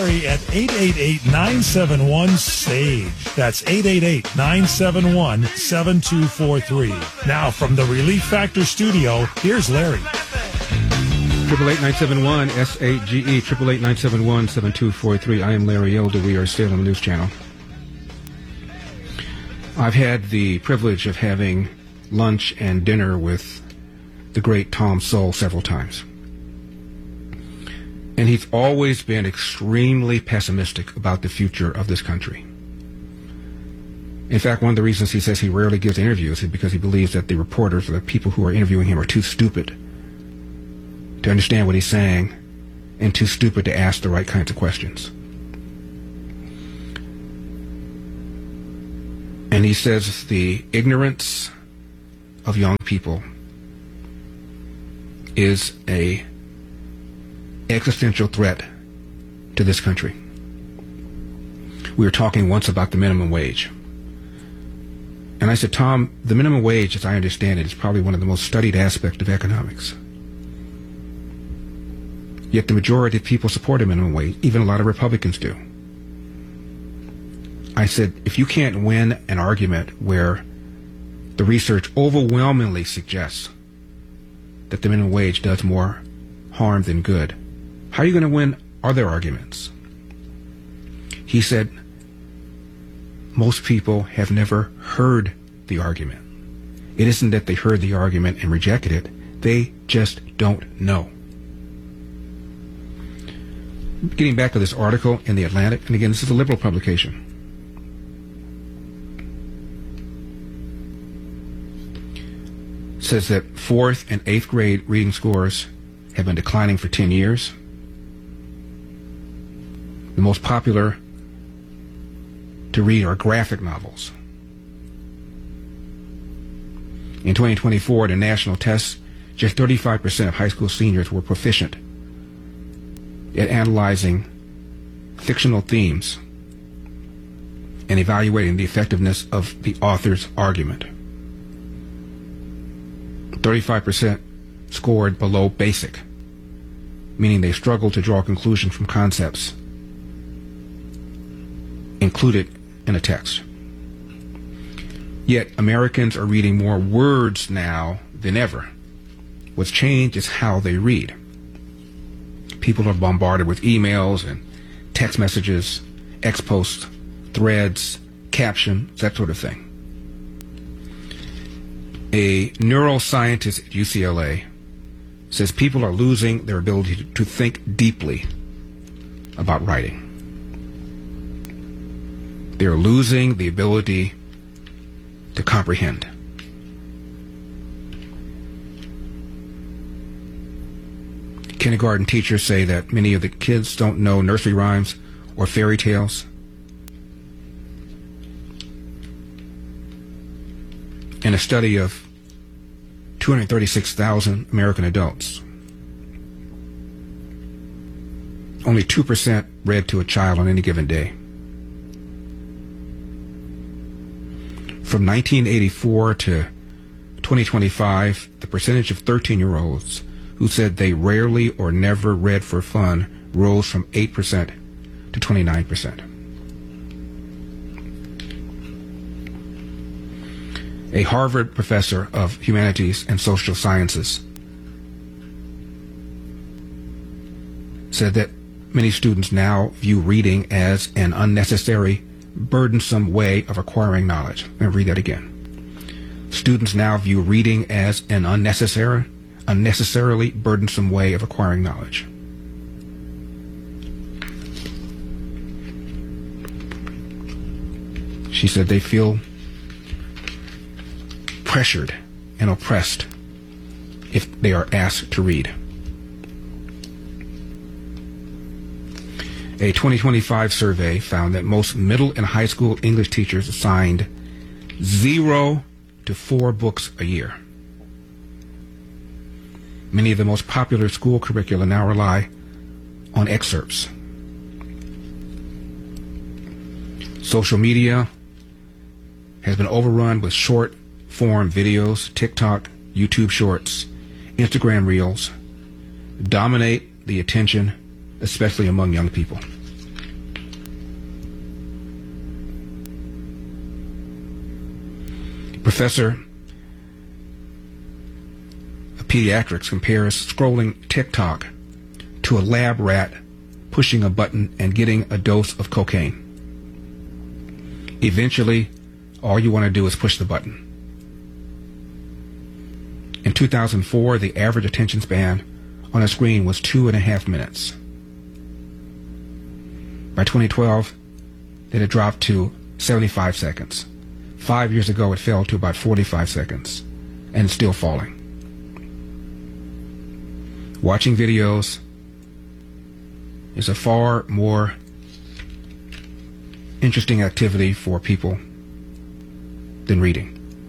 At 888-971-SAGE. That's 888-971-7243. Now from the Relief Factor studio, here's Larry. 888-971-SAGE, 888-971-7243. I am Larry Elder. We are Salem News Channel. I've had the privilege of having lunch and dinner with the great Tom Sowell several times. And he's always been extremely pessimistic about the future of this country. In fact, one of the reasons he says he rarely gives interviews is because he believes that the reporters or the people who are interviewing him are too stupid to understand what he's saying and too stupid to ask the right kinds of questions. And he says the ignorance of young people is a existential threat to this country. We were talking once about the minimum wage. And I said, Tom, the minimum wage, as I understand it, is probably one of the most studied aspects of economics. Yet the majority of people support a minimum wage. Even a lot of Republicans do. I said, if you can't win an argument where the research overwhelmingly suggests that the minimum wage does more harm than good, how are you going to win other arguments? He said, most people have never heard the argument. It isn't that they heard the argument and rejected it. They just don't know. Getting back to this article in The Atlantic, and again, this is a liberal publication. It says that 4th and 8th grade reading scores have been declining for 10 years. The most popular to read are graphic novels. In 2024, the national tests, just 35% of high school seniors were proficient at analyzing fictional themes and evaluating the effectiveness of the author's argument. 35% scored below basic, meaning they struggled to draw conclusions from concepts included in a text. Yet Americans are reading more words now than ever. What's changed is how they read. People are bombarded with emails and text messages, ex-posts, threads, captions, that sort of thing. A neuroscientist at UCLA says people are losing their ability to think deeply about writing. They're losing the ability to comprehend. Kindergarten teachers say that many of the kids don't know nursery rhymes or fairy tales. In a study of 236,000 American adults, only 2% read to a child on any given day. From 1984 to 2025, the percentage of 13-year-olds who said they rarely or never read for fun rose from 8% to 29%. A Harvard professor of humanities and social sciences said that many students now view reading as an unnecessary, burdensome way of acquiring knowledge. I'm going to read that again. Students now view reading as an unnecessarily burdensome way of acquiring knowledge. She said they feel pressured and oppressed if they are asked to read. A 2025 survey found that most middle and high school English teachers assigned 0 to 4 books a year. Many of the most popular school curricula now rely on excerpts. Social media has been overrun with short-form videos. TikTok, YouTube Shorts, Instagram Reels dominate the attention, especially among young people. professor of pediatrics compares scrolling TikTok to a lab rat pushing a button and getting a dose of cocaine. Eventually, all you want to do is push the button. In 2004, the average attention span on a screen was 2.5 minutes. By 2012, it had dropped to 75 seconds. 5 years ago, it fell to about 45 seconds, and it's still falling. Watching videos is a far more interesting activity for people than reading.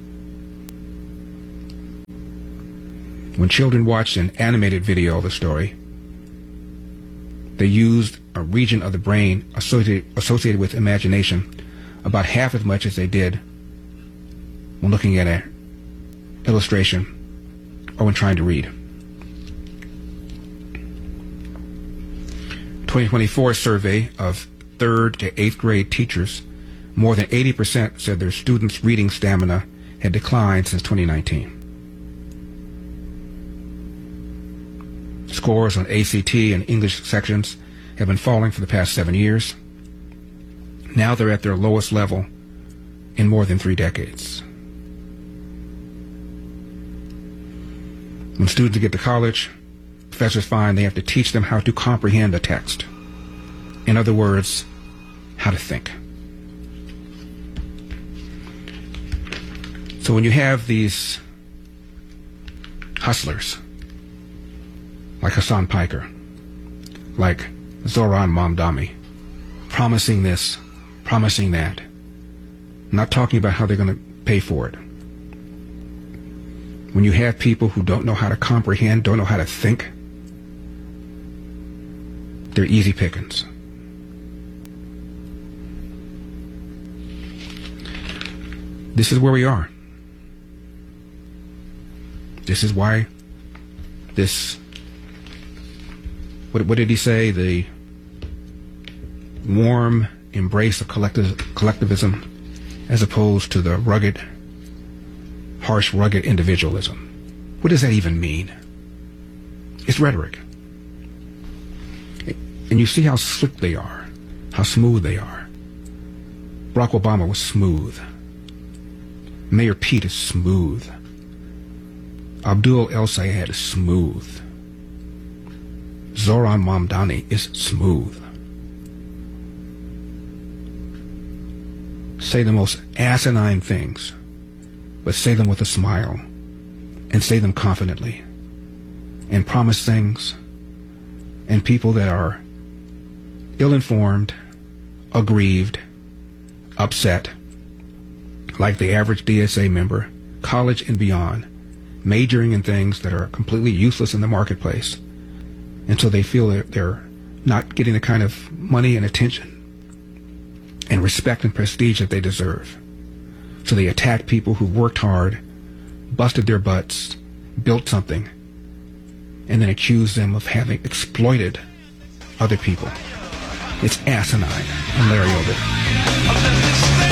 When children watched an animated video of a story, they used a region of the brain associated with imagination about half as much as they did when looking at an illustration or when trying to read. 2024 survey of 3rd to 8th grade teachers, more than 80% said their students' reading stamina had declined since 2019. Scores on ACT and English sections have been falling for the past 7 years. Now they're at their lowest level in more than 3 decades. When students get to college, professors find they have to teach them how to comprehend a text. In other words, how to think. So when you have these hustlers, like Hassan Piker, like Zoran Mamdani, promising this, promising that, not talking about how they're going to pay for it. When you have people who don't know how to comprehend, don't know how to think, they're easy pickings. This is where we are. This is why this, what did he say? The warm embrace of collectivism as opposed to the rugged, harsh, rugged individualism. What does that even mean? It's rhetoric. And you see how slick they are, how smooth they are. Barack Obama was smooth. Mayor Pete is smooth. Abdul El Sayed is smooth. Zoran Mamdani is smooth. Say the most asinine things, but say them with a smile, and say them confidently, and promise things, and people that are ill-informed, aggrieved, upset, like the average DSA member, college and beyond, majoring in things that are completely useless in the marketplace until they feel that they're not getting the kind of money and attention and respect and prestige that they deserve. So they attack people who worked hard, busted their butts, built something, and then accuse them of having exploited other people. It's asinine. I'm Larry Over.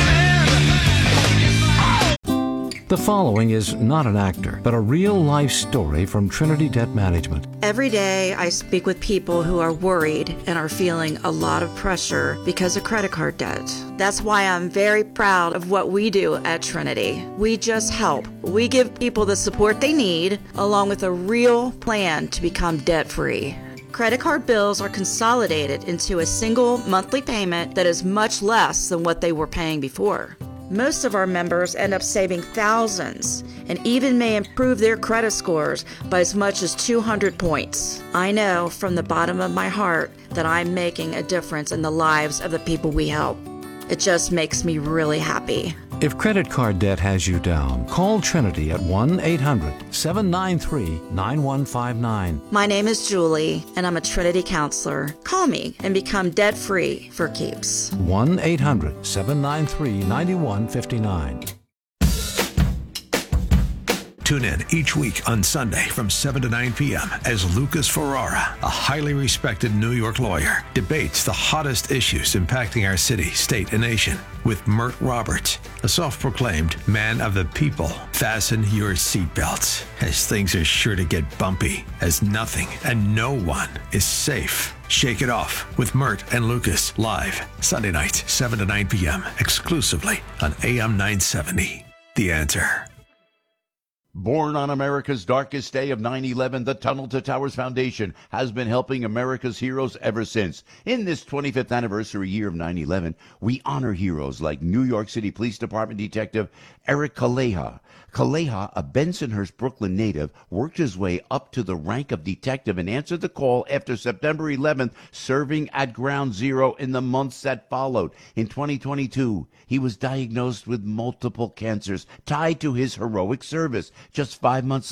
The following is not an actor, but a real-life story from Trinity Debt Management. Every day I speak with people who are worried and are feeling a lot of pressure because of credit card debt. That's why I'm very proud of what we do at Trinity. We just help. We give people the support they need, along with a real plan to become debt-free. Credit card bills are consolidated into a single monthly payment that is much less than what they were paying before. Most of our members end up saving thousands and even may improve their credit scores by as much as 200 points. I know from the bottom of my heart that I'm making a difference in the lives of the people we help. It just makes me really happy. If credit card debt has you down, call Trinity at 1-800-793-9159. My name is Julie, and I'm a Trinity counselor. Call me and become debt-free for keeps. 1-800-793-9159. Tune in each week on Sunday from 7 to 9 p.m. as Lucas Ferrara, a highly respected New York lawyer, debates the hottest issues impacting our city, state, and nation with Mert Roberts, a self-proclaimed man of the people. Fasten your seatbelts, as things are sure to get bumpy, as nothing and no one is safe. Shake It Off with Mert and Lucas, live Sunday night, 7 to 9 p.m., exclusively on AM 970. The Answer. Born on America's darkest day of 9/11, the Tunnel to Towers Foundation has been helping America's heroes ever since. In this 25th anniversary year of 9/11, we honor heroes like New York City Police Department Detective Eric Kaleha. Kaleha, a Bensonhurst, Brooklyn native, worked his way up to the rank of detective and answered the call after September 11th, serving at Ground Zero in the months that followed. In 2022, he was diagnosed with multiple cancers tied to his heroic service. Just 5 months